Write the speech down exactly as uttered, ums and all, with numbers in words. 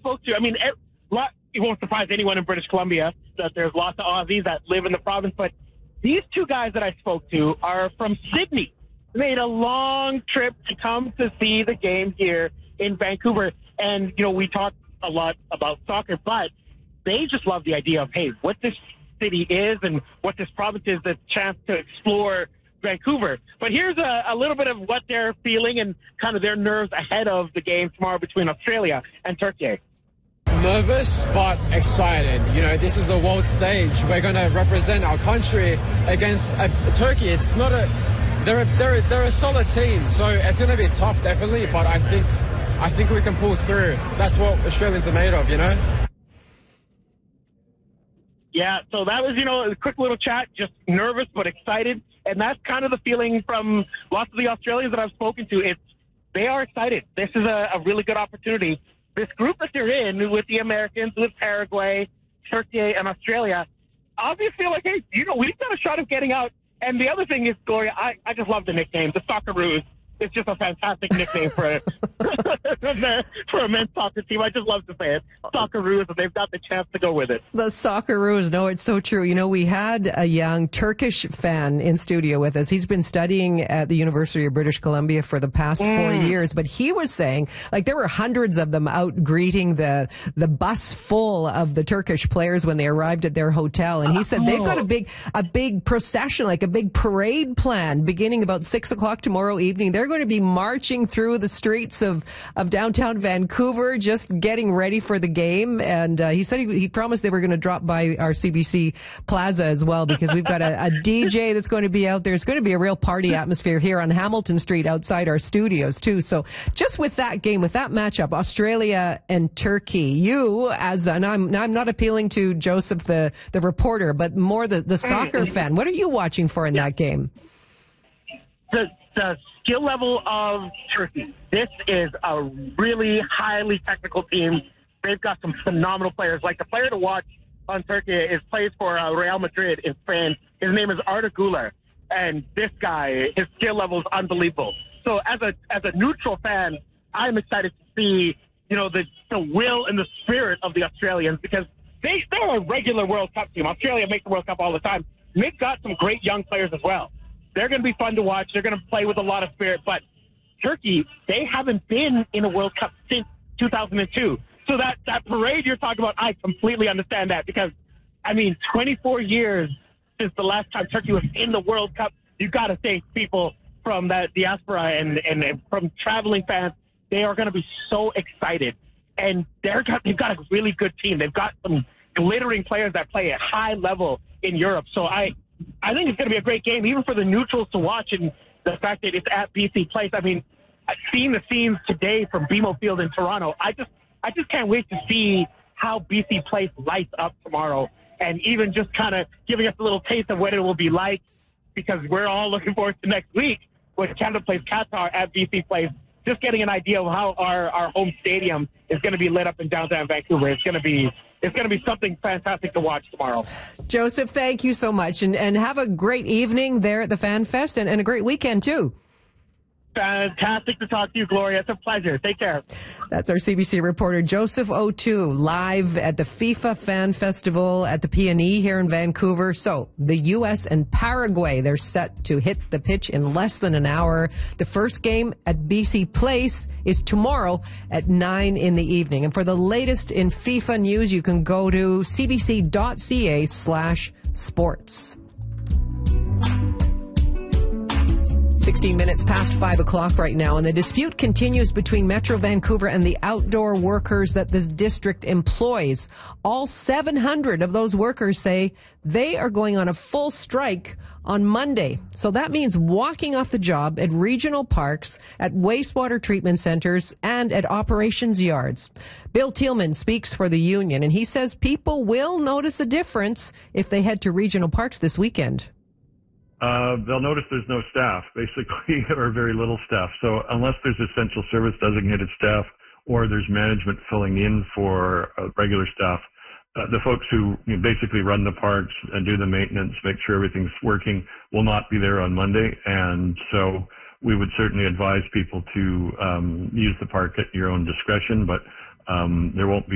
spoke to, I mean, it, lot, it won't surprise anyone in British Columbia that there's lots of Aussies that live in the province, but these two guys that I spoke to are from Sydney. They made a long trip to come to see the game here in Vancouver. And, you know, we talked a lot about soccer, but they just love the idea of, hey, what this city is and what this province is, the chance to explore Vancouver. But here's a, a little bit of what they're feeling and kind of their nerves ahead of the game tomorrow between Australia and Turkey. Nervous but excited. You know, this is the world stage. We're going to represent our country against a, a Turkey. It's not a they're a, they're a, they're a solid team, so it's going to be tough, definitely. But I think I think we can pull through. That's what Australians are made of, you know. Yeah, so that was, you know, a quick little chat, just nervous but excited. And that's kind of the feeling from lots of the Australians that I've spoken to. It's they are excited. This is a, a really good opportunity. This group that they're in with the Americans, with Paraguay, Turkey, and Australia, obviously feel like, hey, you know, we've got a shot of getting out. And the other thing is, Gloria, I, I just love the nickname, the Socceroos. It's just a fantastic nickname for for a men's soccer team. I just love to say it. Socceroos, and they've got the chance to go with it. The Socceroos. No, it's so true. You know, we had a young Turkish fan in studio with us. He's been studying at the University of British Columbia for the past mm. four years, but he was saying, like, there were hundreds of them out greeting the the bus full of the Turkish players when they arrived at their hotel. And he said oh. they've got a big a big procession, like a big parade planned, beginning about six o'clock tomorrow evening. They're going to be marching through the streets of, of downtown Vancouver, just getting ready for the game. And uh, he said he, he promised they were going to drop by our C B C Plaza as well, because we've got a, a D J that's going to be out there. It's going to be a real party atmosphere here on Hamilton Street outside our studios too. So just with that game, with that matchup, Australia and Turkey, you as, and I'm, I'm not appealing to Joseph, the, the reporter, but more the, the soccer fan. What are you watching for in that game? The, the skill level of Turkey. This is a really highly technical team. They've got some phenomenal players. Like the player to watch on Turkey is plays for uh, Real Madrid in Spain. His name is Arda Güler, and this guy, his skill level is unbelievable. So as a as a neutral fan, I'm excited to see, you know, the the will and the spirit of the Australians, because they they're a regular World Cup team. Australia makes the World Cup all the time. They've got some great young players as well. They're going to be fun to watch. They're going to play with a lot of spirit. But Turkey, they haven't been in a World Cup since two thousand two. So that, that parade you're talking about, I completely understand that, because, I mean, twenty-four years since the last time Turkey was in the World Cup. You got to think people from that diaspora and, and, and from traveling fans, they are going to be so excited. And they're got, they've got a really good team. They've got some glittering players that play at high level in Europe. So I... I think it's going to be a great game, even for the neutrals to watch, and the fact that it's at B C Place. I mean, seeing the scenes today from B M O Field in Toronto, I just, I just can't wait to see how B C Place lights up tomorrow, and even just kind of giving us a little taste of what it will be like, because we're all looking forward to next week when Canada plays Qatar at B C Place. Just getting an idea of how our, our home stadium is going to be lit up in downtown Vancouver. It's going to be it's going to be something fantastic to watch tomorrow. Joseph, thank you so much, and and have a great evening there at the Fan Fest, and, and a great weekend too. Fantastic to talk to you, Gloria. It's a pleasure. Take care. That's our C B C reporter, Joseph O'Toole, live at the FIFA Fan Festival at the P and E here in Vancouver. So the U S and Paraguay, they're set to hit the pitch in less than an hour. The first game at B C Place is tomorrow at nine in the evening. And for the latest in FIFA news, you can go to cbc.ca slash sports. sixteen minutes past five o'clock right now, and the dispute continues between Metro Vancouver and the outdoor workers that this district employs. All seven hundred of those workers say they are going on a full strike on Monday. So that means walking off the job at regional parks, at wastewater treatment centers, and at operations yards. Bill Thielman speaks for the union, and he says people will notice a difference if they head to regional parks this weekend. Uh, they'll notice there's no staff, basically, or very little staff. So unless there's essential service designated staff or there's management filling in for uh, regular staff, uh, the folks who you know, basically run the parks and do the maintenance, make sure everything's working, will not be there on Monday. And so we would certainly advise people to um, use the park at your own discretion, but um, there won't be